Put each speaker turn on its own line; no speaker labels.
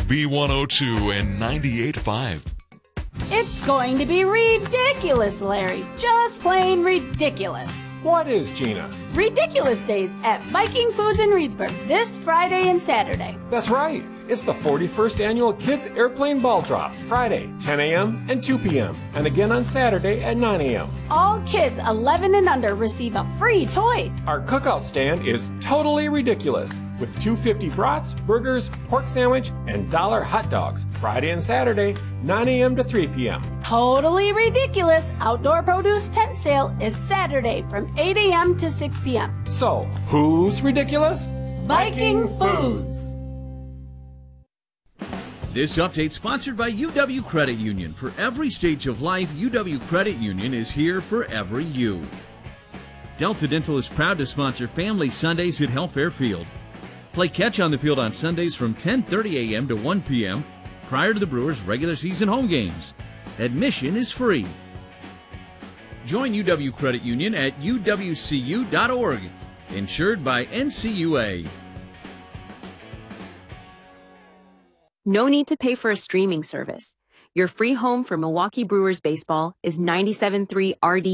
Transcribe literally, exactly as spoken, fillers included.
B one oh two and ninety-eight point five.
It's going to be ridiculous, Larry. Just plain ridiculous.
What is, Gina?
Ridiculous Days at Viking Foods in Reedsburg this Friday and Saturday.
That's right. It's the forty-first Annual Kids Airplane Ball Drop, Friday, ten a.m. and two p.m., and again on Saturday at nine a.m.
All kids eleven and under receive a free toy.
Our cookout stand is totally ridiculous, with two fifty brats, burgers, pork sandwich, and dollar hot dogs, Friday and Saturday, nine a.m. to three p.m.
Totally ridiculous outdoor produce tent sale is Saturday from eight a.m. to six p.m.
So, who's ridiculous?
Viking Foods.
This update sponsored by U W Credit Union. For every stage of life, U W Credit Union is here for every you. Delta Dental is proud to sponsor Family Sundays at Health Fairfield. Play catch on the field on Sundays from ten thirty a.m. to one p.m. prior to the Brewers' regular season home games. Admission is free. Join U W Credit Union at U W C U dot org. Insured by N C U A.
No need to pay for a streaming service. Your free home for Milwaukee Brewers baseball is ninety-seven point three R D